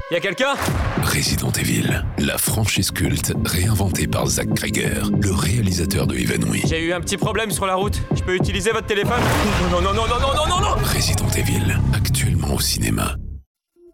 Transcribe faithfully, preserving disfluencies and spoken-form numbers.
Y'a quelqu'un? Resident Evil, la franchise culte réinventée par Zach Cregger, le réalisateur de Evenwy. J'ai eu un petit problème sur la route. Je peux utiliser votre téléphone? Non, non, non, non, non, non, non, non, non. Resident Evil, actuellement au cinéma.